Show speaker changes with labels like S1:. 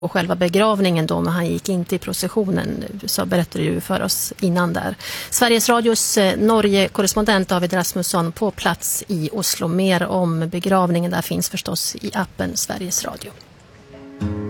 S1: Och själva begravningen då, när han gick in till processionen, så berättade ju för oss innan där. Sveriges Radios Norge-korrespondent David Rasmusson på plats i Oslo. Mer om begravningen där finns förstås i appen Sveriges Radio.